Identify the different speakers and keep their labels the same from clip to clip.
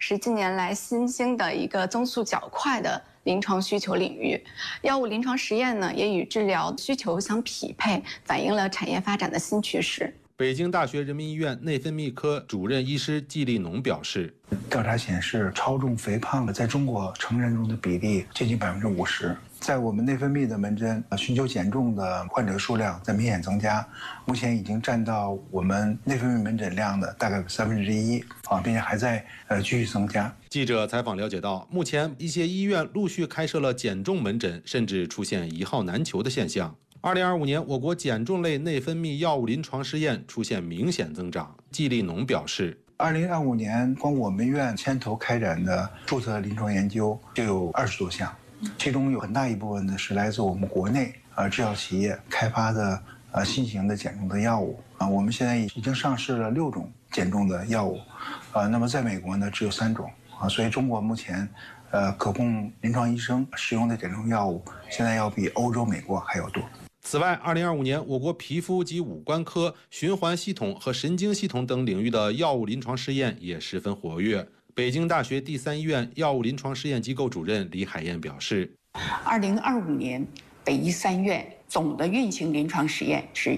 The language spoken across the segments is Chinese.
Speaker 1: 是近年来新兴的一个增速较快的临床需求领域。药物临床实验呢，也与治疗需求相匹配，反映了产业发展的新趋势。
Speaker 2: 北京大学人民医院内分泌科主任医师季立农表示，
Speaker 3: 调查显示，超重肥胖在中国成人中的比例接近50%。在我们内分泌的门诊，寻求减重的患者数量在明显增加，目前已经占到我们内分泌门诊量的大概1/3并且还在继续增加。
Speaker 2: 记者采访了解到，目前一些医院陆续开设了减重门诊，甚至出现一号难求的现象。2025年，我国减重类内分泌药物临床试验出现明显增长。季立农表示
Speaker 3: ，2025年光我们院牵头开展的注册临床研究就有20多项，其中有很大一部分呢是来自我们国内制药企业开发的新型的减重的药物我们现在已经上市了6种减重的药物那么在美国呢只有3种所以中国目前可供临床医生使用的减重药物现在要比欧洲、美国还要多。
Speaker 2: 此外，2025年我国皮肤及五官科、循环系统和神经系统等领域的药物临床试验也十分活跃。北京大学第3医院药物临床试验机构主任李海燕表示
Speaker 4: ，2025年北医3院总的运行临床实验是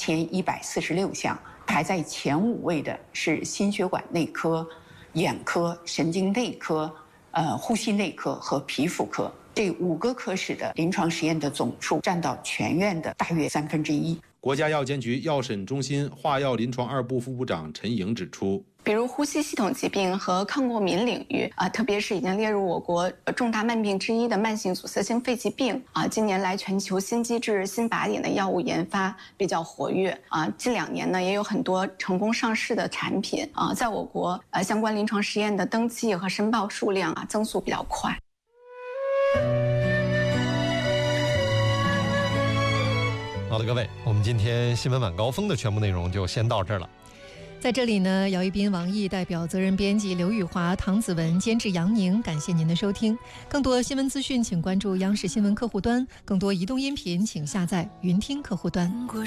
Speaker 4: 1146项，排在前5位的是心血管内科、眼科、神经内科、呼吸内科和皮肤科。这5个科室的临床实验的总数占到全院的大约1/3。
Speaker 2: 国家药监局药审中心化药临床2部副部长陈颖指出，
Speaker 1: 比如呼吸系统疾病和抗过敏领域特别是已经列入我国重大慢病之一的慢性阻塞性肺疾病近年来全球新机制、新靶点的药物研发比较活跃近2年呢也有很多成功上市的产品在我国相关临床实验的登记和申报数量增速比较快。
Speaker 5: 好的，各位，我们今天新闻晚高峰的全部内容就先到这儿了。
Speaker 6: 在这里呢，姚一斌、王毅代表责任编辑刘宇华、唐子文，监制杨宁，感谢您的收听。更多新闻资讯，请关注央视新闻客户端；更多移动音频，请下载云听客户端。